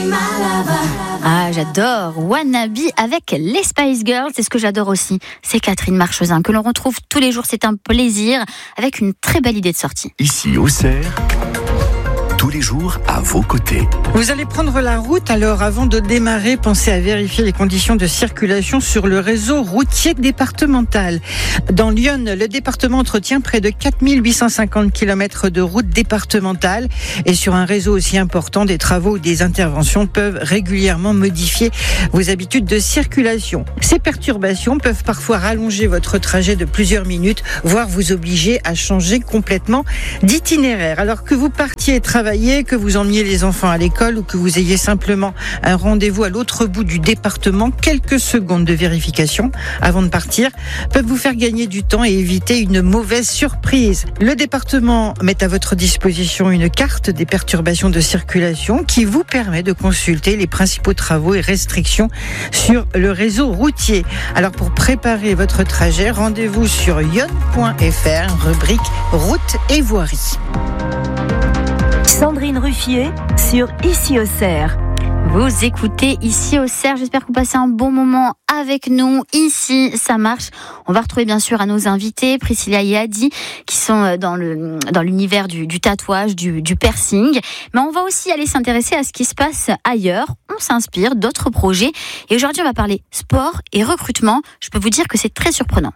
Ah, j'adore Wannabe avec les Spice Girls. C'est ce que j'adore aussi. C'est Catherine Marchesin que l'on retrouve tous les jours. C'est un plaisir avec une très belle idée de sortie. Ici, Auxerre, tous les jours à vos côtés. Vous allez prendre la route, alors avant de démarrer, pensez à vérifier les conditions de circulation sur le réseau routier départemental. Dans l'Yonne, le département entretient près de 4850 km de routes départementales et sur un réseau aussi important, des travaux ou des interventions peuvent régulièrement modifier vos habitudes de circulation. Ces perturbations peuvent parfois rallonger votre trajet de plusieurs minutes, voire vous obliger à changer complètement d'itinéraire. Alors que vous partiez travailler, que vous emmeniez les enfants à l'école ou que vous ayez simplement un rendez-vous à l'autre bout du département, quelques secondes de vérification avant de partir peuvent vous faire gagner du temps et éviter une mauvaise surprise. Le département met à votre disposition une carte des perturbations de circulation qui vous permet de consulter les principaux travaux et restrictions sur le réseau routier. Alors pour préparer votre trajet, rendez-vous sur yonne.fr, rubrique route et voirie. Sandrine Ruffier sur Ici Auxerre. Vous écoutez Ici Auxerre. J'espère que vous passez un bon moment avec nous. Ici, ça marche. On va retrouver bien sûr à nos invités, Priscilla et Adi, qui sont dans l'univers du tatouage, du piercing. Mais on va aussi aller s'intéresser à ce qui se passe ailleurs. On s'inspire d'autres projets. Et aujourd'hui, on va parler sport et recrutement. Je peux vous dire que c'est très surprenant.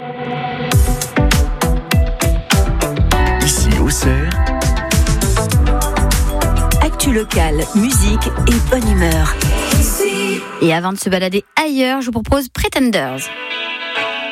Ici, Auxerre. Actu locale, musique et bonne humeur. Et avant de se balader ailleurs, je vous propose Pretenders.